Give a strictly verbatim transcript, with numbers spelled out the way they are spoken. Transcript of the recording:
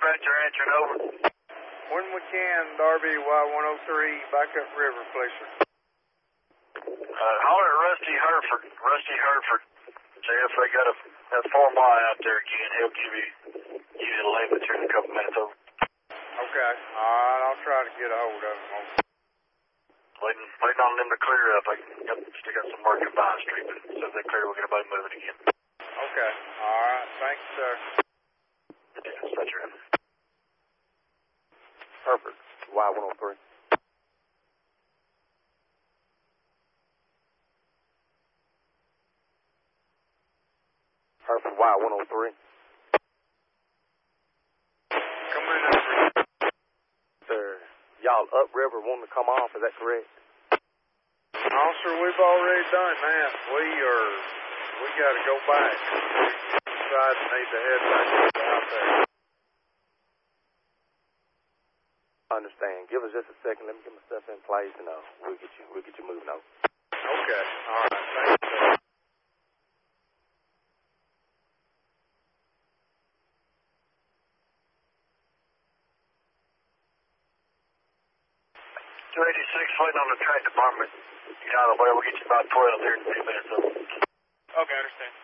dispatcher answering over. When we can, Darby, Y one oh three, back up river, please, sir. Uh, holler at Rusty Hereford. Rusty Hereford. See if they got a that four mile out there again. He'll give you you the limits here in a couple minutes over. Okay. All right, I'll try to get a hold of him. Waiting, waiting on them to clear up. I got, still got some work in Vine Street, but as soon as they clear, we'll get everybody moving again. Okay. All right. Thanks, sir. Dispatcher. Hereford, Y one oh three. Hereford, Y one oh three. Come in over. Sir, y'all upriver wanting to come off, is that correct? Officer, we've already done that. We are, we got to go back. We decided to need to head back out there. I understand. Give us just a second. Let me get my stuff in place, and uh, we'll get you, we'll get you moving over. Okay. All right. Thanks, sir. two eighty-six, waiting on the track department. Get out of the way. We'll get you about twelve here in a few minutes. So. Okay, I understand.